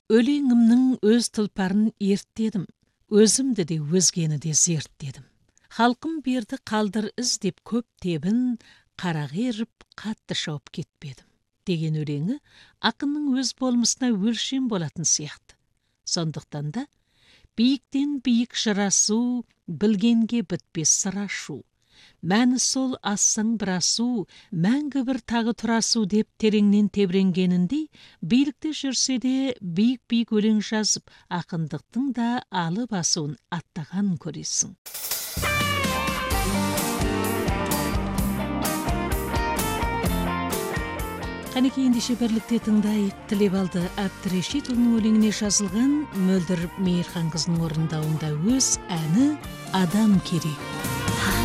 өлеңімнің өз тұлпарын ерттедім, өзімді де өзгені де зерттедім. Халқым берді қалдыр іздеп көп тебін, қарақ еріп қатты шауып кетпедім. Деген өлеңі ақынның өз болмысына өлшем болатын сияқты. Сондықтан да биіктен биік жырасу, білгенге бітпес сыр ашу. Мәні сол ассаң бір асу, мәңгі бір тағы тұрасу деп тереңнен тебіренгеніндей, билікте жүрсе де биік-биік өлең жазып, ақындықтың да алып асуын аттаған көресің. Қанекей ендеше бірлікте тыңдайық. Тілебалды Әбдірешитұлының өлеңіне жазылған Мөлдір Мейірханқызының орындауында өз әні «Адам керек».